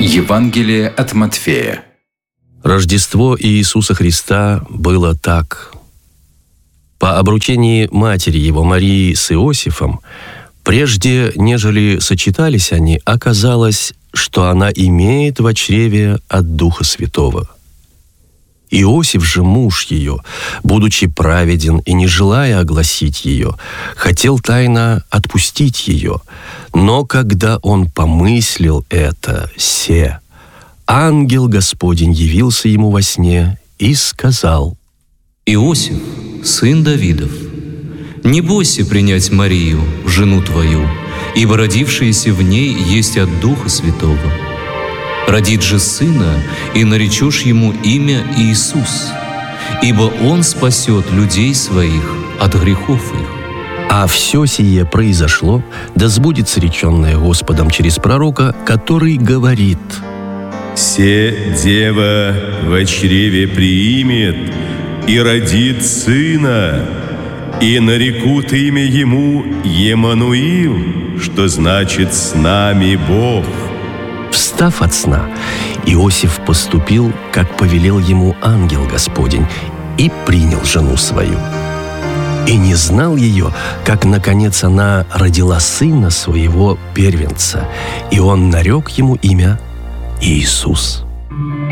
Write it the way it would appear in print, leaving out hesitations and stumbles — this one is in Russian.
Евангелие от Матфея. Рождество Иисуса Христа было так. По обручении матери его Марии с Иосифом, прежде нежели сочетались они, оказалось, что она имеет во чреве от Духа Святого. Иосиф же, муж ее, будучи праведен и не желая огласить ее, хотел тайно отпустить ее. Но когда он помыслил это, ангел Господень явился ему во сне и сказал: «Иосиф, сын Давидов, не бойся принять Марию, жену твою, ибо родившееся в ней есть от Духа Святого. Родит же сына, и наречешь ему имя Иисус, ибо он спасет людей своих от грехов их». А все сие произошло, да сбудется реченное Господом через пророка, который говорит: «Се дева во чреве приимет и родит сына, и нарекут имя ему Емануил, что значит «с нами Бог». Встав от сна, Иосиф поступил, как повелел ему ангел Господень, и принял жену свою. И не знал ее, как, наконец, она родила сына своего первенца, и он нарек ему имя Иисус.